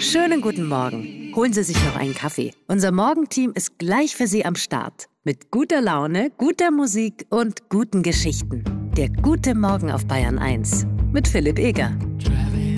Schönen guten Morgen. Holen Sie sich noch einen Kaffee. Unser Morgenteam ist gleich für Sie am Start. Mit guter Laune, guter Musik und guten Geschichten. Der gute Morgen auf Bayern 1 mit Philipp Eger.